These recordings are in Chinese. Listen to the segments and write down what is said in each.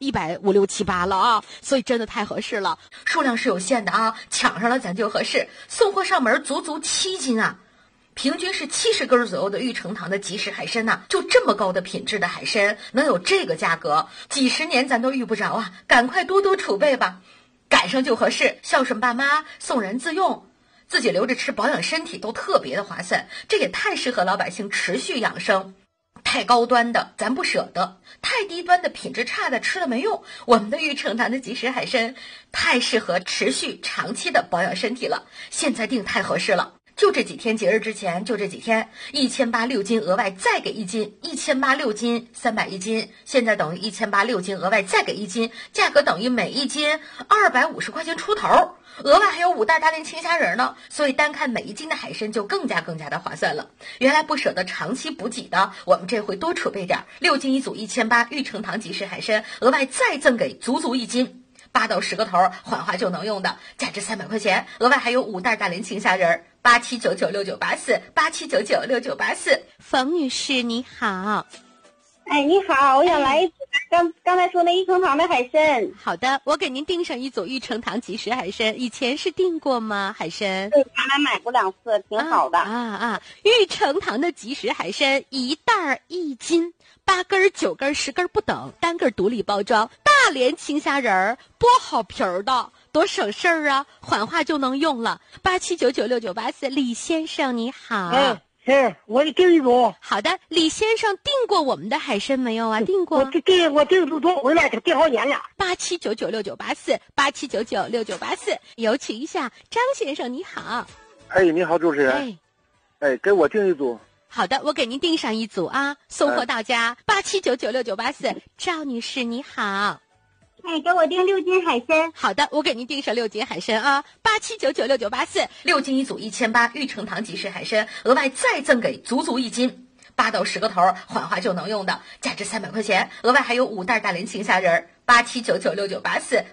150、160、170、180了啊，所以真的太合适了。数量是有限的啊，抢上了咱就合适。送货上门足足7斤啊，平均是70根左右的玉成堂的即食海参呐，就这么高的品质的海参能有这个价格，几十年咱都遇不着啊，赶快多多储备吧，赶上就合适，孝顺爸妈，送人自用，自己留着吃，保养身体都特别的划算，这也太适合老百姓持续养生。太高端的咱不舍得，太低端的品质差的吃了没用。我们的玉成堂的即食海参太适合持续长期的保养身体了，现在订太合适了。就这几天，节日之前就这几天，1800-6斤额外再给1斤，1800-6斤310斤，现在等于1800-6斤额外再给1斤，价格等于每1斤250块钱出头，额外还有5袋大连青虾仁呢，所以单看每1斤的海参就更加的划算了。原来不舍得长期补给的，我们这回多储备点，6斤一组1800，玉成堂即食海参额外再赠给足1斤，8到10个头，缓化就能用的，价值300块钱，额外还有5袋大连青虾仁，87996984，87996984。冯女士你好。 哎，你好，我想来一组刚才说那玉成堂的海参。 好的，我给您订上一组玉成堂即食海参，以前是订过吗？海参？ 对，咱俩买过2次，挺好的。 玉成堂的即食海参1袋1斤，8根、9根、10根不等，单个独立包装。大连青虾仁剥好皮儿的，多省事儿啊，缓化就能用了。87996984，李先生你好。 是，我订一组。 好的，李先生订过我们的海参没有啊？订过。 我订组多回来，订好年了。 87996984，87996984，有请一下张先生，你好。 哎，你好，主持人。哎，给我订一组。 好的，我给您订上一组啊，送货到家。87996984，赵女士你好。 哎，给我订6斤海参。 好的，我给您订上6斤海参啊，87996984，6斤一组1800，玉成堂即食海参额外再赠给足1斤，8到10个头，缓化就能用的，价值300块钱，额外还有5袋大连青虾仁，87996984，87996984。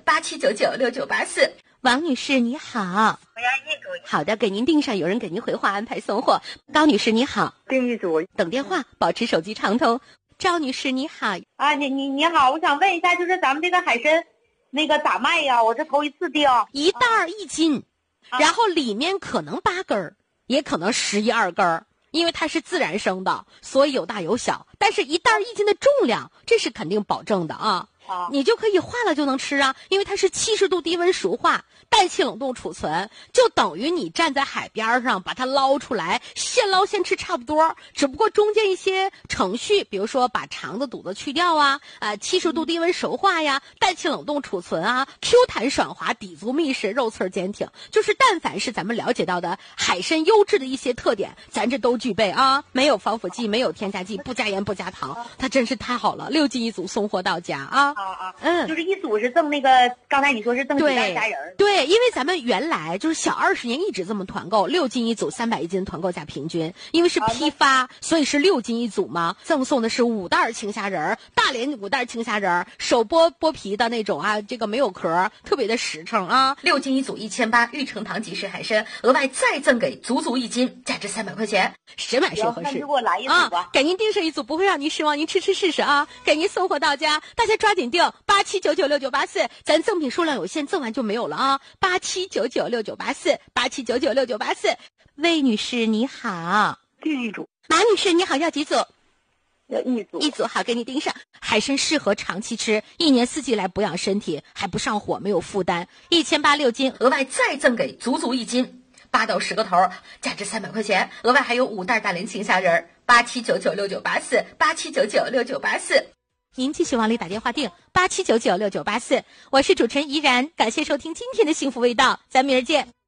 王女士你好。 我要一组。 好的，给您订上，有人给您回话安排送货。高女士你好。 订一组。 等电话，保持手机畅通。赵女士你好。 啊，你好，我想问一下，就是咱们这个海参，那个咋卖呀？我这头一次订。 1袋1斤，然后里面可能8根，也可能11、12根，因为它是自然生的，所以有大有小。但是1袋1斤的重量，这是肯定保证的啊。你就可以化了就能吃啊，因为它是70度低温熟化，氮气冷冻储存，就等于你站在海边上把它捞出来，现捞现吃差不多，只不过中间一些程序，比如说把肠子肚子去掉啊，70度低温熟化呀，氮气冷冻储存啊， Q 弹爽滑，底足密实，肉刺坚挺，就是但凡是咱们了解到的海参优质的一些特点，咱这都具备啊，没有防腐剂，没有添加剂，不加盐不加糖，它真是太好了，6斤一组送货到家啊。 就是一组是赠那个，刚才你说是赠几袋虾仁。 对，因为咱们原来就是小20年一直这么团购，6斤一组，310斤团购价平均，因为是批发，所以是6斤一组嘛。赠送的是5袋青虾仁，大连5袋青虾仁，手剥皮的那种啊，这个没有壳，特别的实诚啊。6斤一组1800，玉成堂即食海参额外再赠给足1斤，价值300块钱，谁买谁合适。 那就给我来一组吧。 给您订上一组，不会让您失望，您吃试试啊。给您送货到家，大家抓紧订，87996984，咱赠品数量有限，赠完就没有了啊！87996984，87996984。魏女士你好。 订一组。 马女士你好，要几组？ 要一组。 一组好，给你订上。海参适合长期吃，一年四季来补养身体，还不上火，没有负担。1800-6斤，额外再赠给足1斤，8到10个头，价值300块钱，额外还有5袋大连青虾仁，87996984，87996984。您继续往里打电话订87996984，我是主持人怡然，感谢收听今天的幸福味道，咱明儿见。